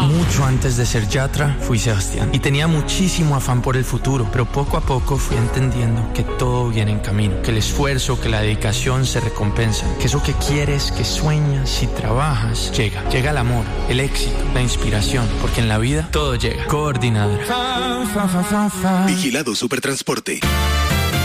Mucho antes de ser Yatra, fui Sebastián. Y tenía muchísimo afán por el futuro, pero poco a poco fui entendiendo que todo viene en camino, que el esfuerzo, que la dedicación se recompensan, que eso que quieres, que sueñas y trabajas, llega. Llega el amor, el éxito, la inspiración, porque en la vida todo llega. Coordinadora. Vigilado Supertransporte.